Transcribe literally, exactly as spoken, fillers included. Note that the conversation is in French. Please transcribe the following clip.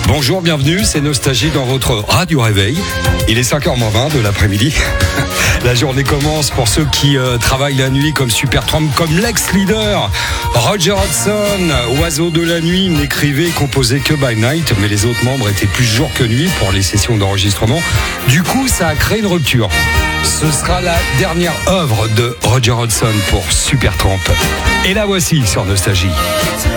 Bonjour, bienvenue, c'est Nostalgie dans votre radio réveil. Il est cinq heures moins vingt de l'après-midi. La journée commence pour ceux qui euh, travaillent la nuit comme Supertramp, comme l'ex-leader Roger Hodgson, oiseau de la nuit, n'écrivait et composait que by night, mais les autres membres étaient plus jour que nuit pour les sessions d'enregistrement. Du coup, ça a créé une rupture. Ce sera la dernière œuvre de Roger Hodgson pour Supertramp. Et la voici sur Nostalgie.